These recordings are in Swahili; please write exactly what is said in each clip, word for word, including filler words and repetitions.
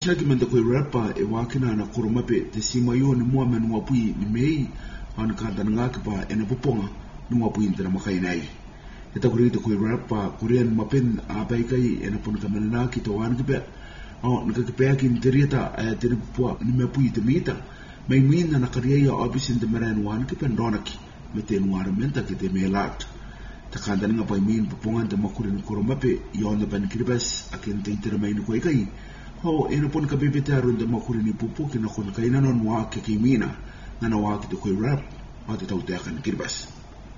Segment ko rapa e wakina na kurumape te simayo ni mua men wapui ni mei an kanta ngaka pa ena poponga ni wapui intera makainai. Eta kurita ko rapa kurian mapen abai kai ena pon kamana ki to wan kipe. O nika kipe ki interieta e teri pua ni mapui te mita. Mai mina na kariya obis in the maran wan kipe ndonaki me te nuaramenta ki te melat. Ta kanta nga pa min poponga te makurin kurumape yon the ban kiribas akin te intera mai ni ko kai. Ho ina pon ka bibite aron de makuri ni pupu ki na kon kaina non wa ke kimina na na wa ki to ko rap o te tau te akan kirbas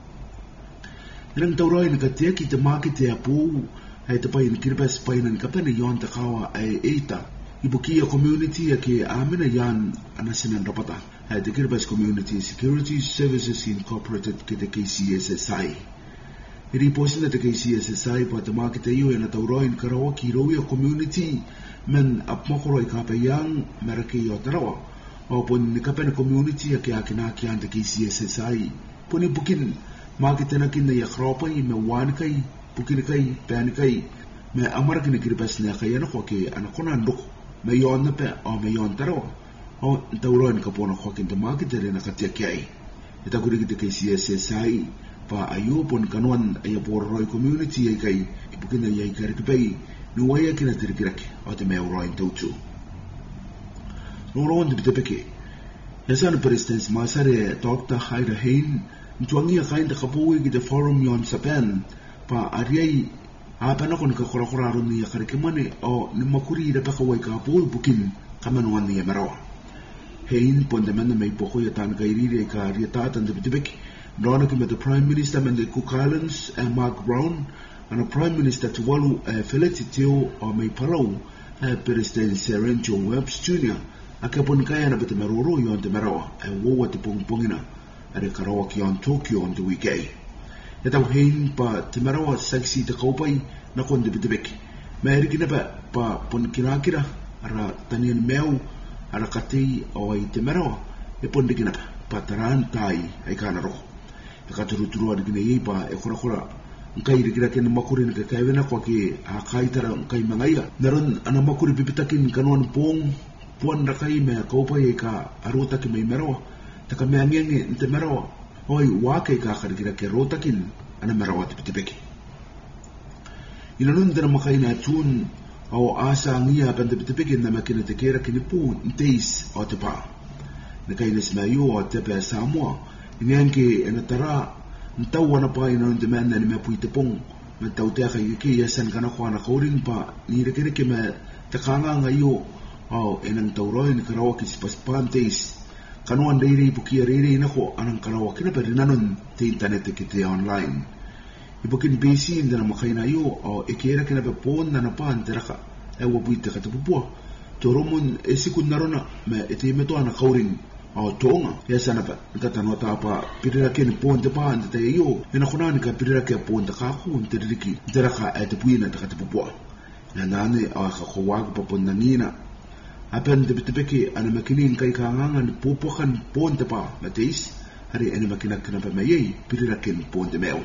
ran tauroi ni ka te ki te makite apu ai te pai ni kirbas pai na ka pene yon te kawa ai eita ibuki a community ke amena yan anasinan rapata ai te kirbas Community Security Services Incorporated ke te K C S S I iri posina te K C S S I pa te makite io ina tauroi ni karawa ki roia community men ap mokoro i kape yang merake i o tarawa o pon ni kape na community a ke akina ki ante K C S S I poni bukin makitena kin na yakropa i me wan kai bukin kai pen kai me amara kin kiribas na kai ana ko ke ana kona nduk me yon na pe o me yon tarawa o tauro ni kapona ko kin te makitere na katia kai eta kuri ki K C S S I pa ayo pon kanwan ay porroi community ay kai bukin na yai kar kai ni waya kina tirikirake o te mea uro in tautu. Noro on te peke. Yasana Presidents Masare Doctor Haida Hain ntuangia kainda kapui ki te forum yon Sapan pa ariai apana kon ka korakora roni ya karikimane o ni makuri ida peka wai ka apui bukin kamanuan ni yamarawa. Hain ponde mena mei poko ya tan kairiri ka aria tatan te peke. Nona ki me the Prime Minister men the Cook Islands and Mark Brown and a Prime Minister Tuvalu uh, Felicitio o mai parau uh, President Serencio Webs Junior a ke pon kaya na bete meroro yon te merawa e wowa te pongpongina a re karawa ki on Tokyo on te wikei e tau hein pa te merawa saksi te kaupai na kon te bete beki me erikina pa pa pon kinakira ara tanian meu ara katei o ai te merawa e pon dikina pa pa taran tai ai kana roko e katuruturu adikina yei pa e kora kora nkai rikira kena makuri ni kai wena kwa ki a kai tara nkai mangaia naron ana makuri pipitakin kanuan pong puan rakai me kaupa ye ka arota ki mai merawa taka me angiangi nte merawa oi wake ka karikira ke rotakin ana merawa tipitipeki ina nun dana makai na tun au asa ngia pande pitipeki na makina te kera kini pu nteis o te pa na kai nesmayo o te pe Samoa ingiangi ena tara ntau wana pa ina nte mena ni mea pui te pong me tau te aka ike yasan kana kwa na kauring pa ni rekere ke me te kanga nga iyo au enang tau roi ni karawa ki sipaspan teis kanuan reiri pukia reiri ina ko anang karawa kina peri nanon te internet ki te online ipukin besi indana makaina iyo au ekera kina pe pon na napan te raka ewa pui te kata pupua toromun esikun narona me ete meto ana kauring o tonga ya sana pa kata no ta pa pirira ke ni ponte pa ante te yo ina khona ni ka pirira ke ponte ka khu nte riki dera ka ate puina ta kata popo na nane a ka khowag pa ponnanina apen de bitbeke ana makinin kai ka nganga ni popo kan ponte pa mateis hari ene makina kana pa mai pirira ke ni ponte meo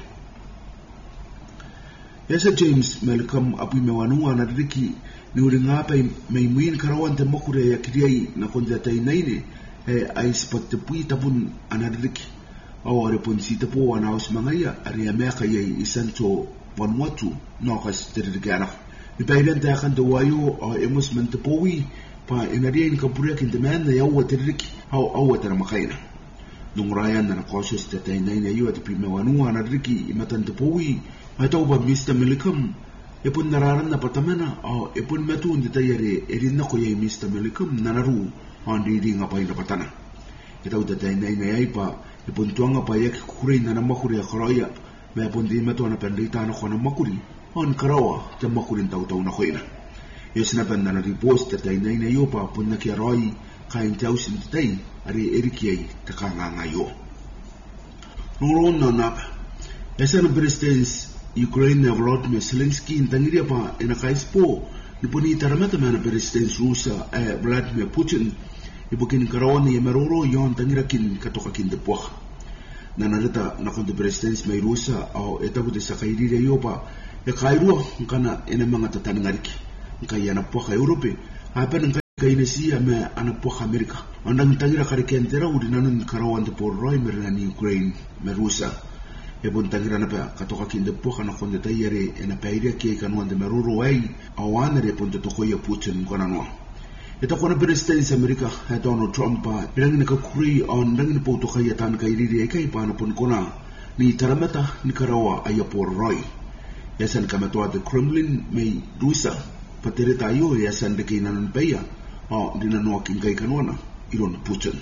yesa James Malcolm apu me wanua na riki ni uringa pa mai muin karawan te mokure ya kiriai na konja tai naine e ai spot te pui tapun anariki au are pon si te po ana os mangaia are amerika ye isanto Vanuatu no kas te rigana ni pailen ta kan do wayo o emos men te poi pa enaria in kapura kin demand ya o te riki au au te makaina nung ryan na cautious te te nei nei yo te prime wanu anariki imatan te poi ai tau ba Mister Malcolm e pun nararan na patamena au e pun metu ndi tayare erina ko ye Mister Malcolm nanaru on reading apa ina patana kita udah tai nei nei pa e pun tuanga pa ye kukuri na makuri khroya me pun di metu na pendita na khona makuri on karawa te makuri tau tau na khoina yesna ban na repost tai nei nei yo pa pun na ki roi kain tausin tai ari erikiai te kanga ngayo noron na na yesna President Ukraine Volodymyr Zelensky tangiria pa ina kaispo ipuni taramata mana President Rusia eh, Vladimir Putin ibukin karawani meroro yon tangira kin katoka kin de poch na nareta na kon de President mai Rusia au etabu de sakairi yo pa e kairu kana ina mga tatangariki kaya na poch Europe apen kainesi ame anapo Amerika andang tagira karikentera udinanun karawan de porroi merani Ukraine merusa e bon tagira na pa katoka kinde po kana konde tayere ena pairia ke kanwan de meruru ai awana re ponte to koya Putin kona no eta kona president Amerika Donald Trump pirang ne ka kuri on dang ne po to kaya tan kairi kai pa no pon kona ni taramata ni karawa aya porroi yasan kamatoa de Kremlin me rusa patere tayo yasan de kinan paya o dina no kin kai kanwana iron Putin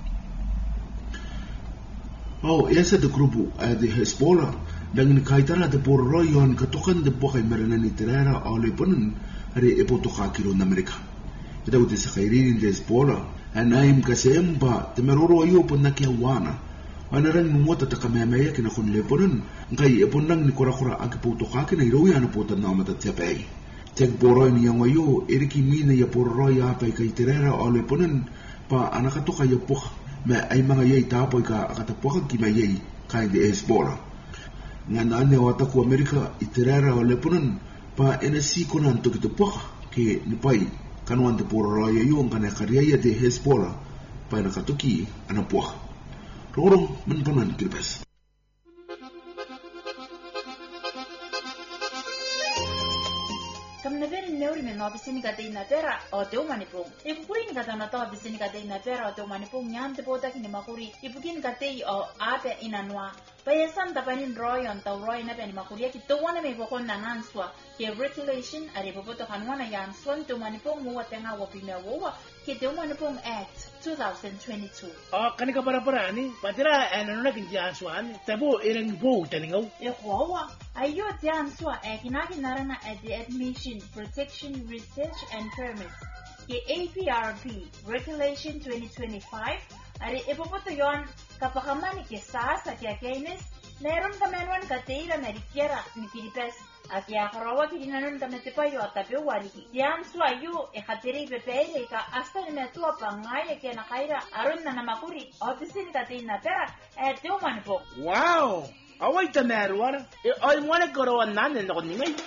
o yasa de grupo de Hezbollah dan kaitara de porroi on katokan de bokai merana ni terera o Lebanon are e poto kakiro na Amerika ita uti sa kairi de Hezbollah anaim kasem ba te meroro ayo pon nakiawana anaran mota ta kamemaya kina kon Lebanon ngai e ponnang ni kora kora ake poto kakina iroya na poto na mata tiapai tek boroi ni yang ayo eriki mine ya porroi apa kai terera o Lebanon pa anakato kaya poka me ai mga yai tapo ka akatapoka ki mai yai kai de Hezbollah ngana ane wata ku Amerika iterera o Lebanon pa enasi konan to kito poka ke ni pai kanuan de porroi ayo ngana kariya de Hezbollah pa nakatoki anapoka rorong menpanan kirbes Neuri me no bisini ka na pera o te umanipong. Ipupurin ka na to bisini ka na pera o te umanipong nyan te pota kini makuri. Ipukin ka o ape inanwa. Payasan tapanin royon tau roy na peni makuri ki to wana me bokon na nanswa. Ke regulation are bopoto kanwana yan swan te umanipong muwa tenga wapina wowa ke te umanipong Act twenty twenty-two. Oh, kanika para para ni. Patira ano na kinji aswan. Tabo irang bo taningaw. E wawa. Ayo te answa e kinaki narana at the admission protection research and permits. Ke A P R P Regulation twenty twenty-five are ipopoto yon kapakamani ke sasa ke kaines meron kamenwan kateira na rikiera ni Pilipes. Aki akarawa kinanon kametepayo atape wariki. Yan suayo e khatiri pepele ka hasta ni metua pangaya ke nakaira arun na namakuri. Opisini katein na pera e te umanpo. Wow! Away tamerwar. E ay mo na karawan nanin ako ni ngay.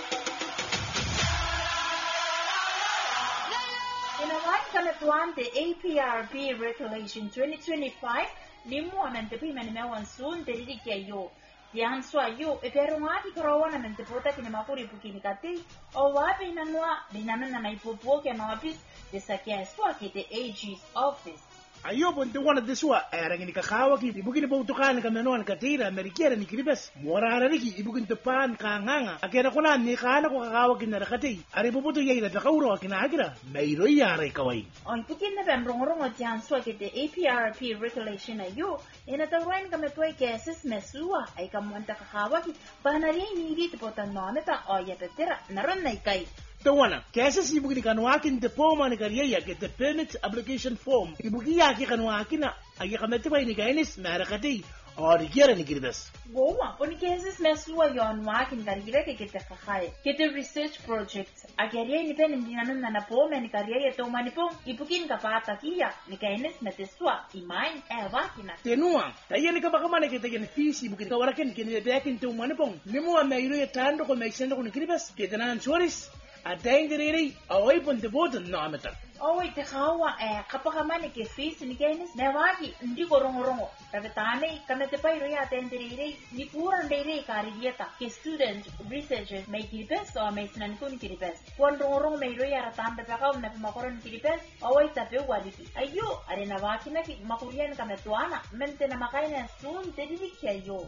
Inawan kametuan te A P R P Regulation twenty twenty-five limu amentepi manimewan sun te ririkyayo. Yan suayo e pero ngati karawan amenteputa kinamakuri pukini kate o wapi inanwa dinanan na maipupuo ke mawapis de sakya swa ke te A G's office. Ayo pun te wana deswa erang ni kakawa ki ibukin po tukan kamenuan katira Amerikera ni kiribas morara riki ibukin tepan kanganga akera kunan ni kana ko kakawa kin narakati ari po to yai na kauro kinagira mayro yare kawai on pukin na bamrongorong at yan swa ke te A P R P regulation ayo ina tawain kametway keses mesua ay kamuanta kakawa ki panari ni rit po tanometa o yapetera naron na ikay. Tawana, kesa si ibu kini kanuakin te poma ni kariya ke te permit application form. Ibu kiya ki kanuakin na agi kamete pa ini kainis marakati o rikiera ni kiribas. Goa, poni keses mesua yon wakin kariya ke te kakay. Ke te research project. Agariya ni pen indinanon na napoma ni kariya to manipong ibu kin kapata kiya ni kainis metesua imain e wakina. Tenua, tayo ni kabakamane ke te gen fees ibu kini kawarakin kini beakin te manipong. Limu mayro ya tando ko maisendo ko ni kiribas. Ke te nan choris. Atendiri away pun te boten no amatar. Away te kawa eh kapakamani ke fees ni kenis nevagi ndi korongorongo. Ravetane kamete pai roya atendiri ni puran dere kariyeta ke students researchers may kiripes o may sinan kun kiripes. Kuan rongorongo may roya ratanda pakaw na pamakoron kiripes away tape wadiki. Ayo are navaki na ki makurian kametuana mente na makaina sun tediri kyayo.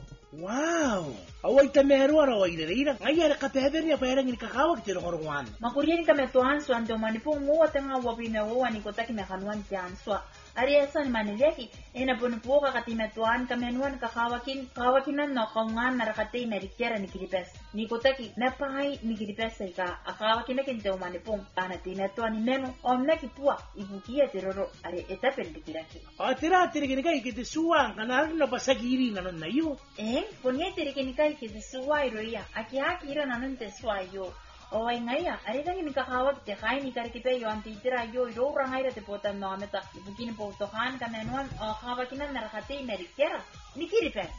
Wow! Away tamero away dere ngayara kapeber ni paerang ni kakawag ti rongorongan. Makurian kametuan so ando manipong mo atanga wabimewo ni kotaki mekanuan tian so ariasa ni manileki ina punupo ka katimetuan kamenuan kakawakin kawakinan no kaungan narakate merikera ni kiripes ni kotaki napai ni kiripes ka akawakin na kinte manipong ana timetuan ni meno omna kipua ibukia teroro ari etapel dikiraki atira tirigini kai kite suang kanar na pasagiri nanon na yo eh ponya tirigini kai kite suwai roya akiaki ira nanon te suwayo. O ay ngaya, ari kang nikakawag te kay ni karikipe yo antitira yo iro rangay ra te potan no ameta ibukin po tokan kamenuan o kawakinan narakate merikera ni kiripe.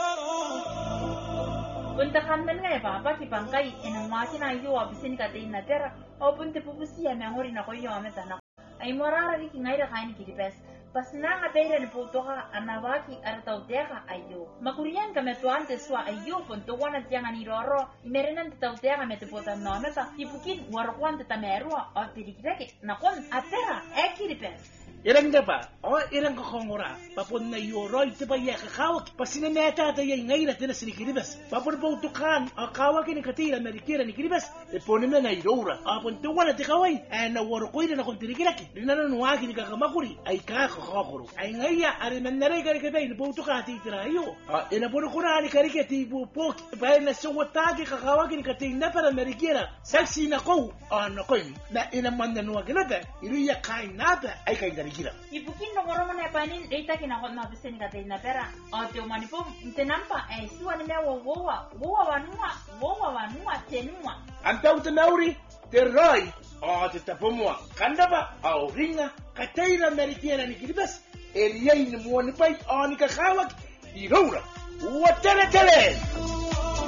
Puntakan man nga papa ki pangkay enang masin ayo abisin ka te na tera o punte pupusiya me ngori na ko yo ameta na ay morara ri kingaira kain kiribes pas nanga beira ni putoka anawaki aratauteka ayo makurian kame tuante swa ayo ponto wana tianga ni roro imerenan tauteka me tepota nometa tipukin warkwante tamerua o pirikireke nakon atera ekiribes Irang dapa, o irang kakongora, papun na yoroi tiba ya kakawak, pasinaneta ta ya ngaira tina sinikiribas, papun pautukan, o kawak ni katira merikira ni kiribas, ipon na na irora, apun tuwan at ikaway, ay nawarokoy na nakong tirikiraki, rinananuwagi ni kakamakuri, ay kakakokoro, ay ngaya, ariman na rin karikabay, na pautukati tirayo, o inapun ko na ni karikati bupok, bayan na suwatagi kakawak ni katina para merikira, saksi na ko, o nakoy, na inaman na nuwagi na ba, iruya kain na ba, ay kay dari Ibukin no ngoro mana panin data kina hot na bisen ka na pera. O te mani pom tenampa e suwa ni mewa wowa wowa wanua wowa wanua tenua. Anta utanauri te roi o te tapomwa kandaba au ringa kataira meritiana ni kiribas eliai ni muoni pai o ni kakawak irora. Watele tele.